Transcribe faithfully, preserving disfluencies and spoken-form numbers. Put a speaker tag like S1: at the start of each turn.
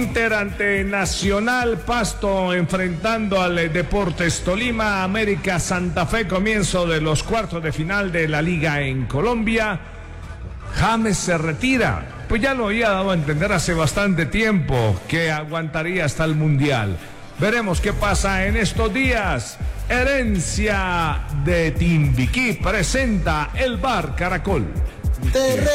S1: Inter ante Nacional, Pasto enfrentando al Deportes Tolima, América Santa Fe, comienzo de los cuartos de final de la Liga en Colombia. James se retira, pues ya lo había dado a entender hace bastante tiempo que aguantaría hasta el Mundial. Veremos qué pasa en estos días. Herencia de Timbiquí presenta el Bar Caracol.
S2: Terreno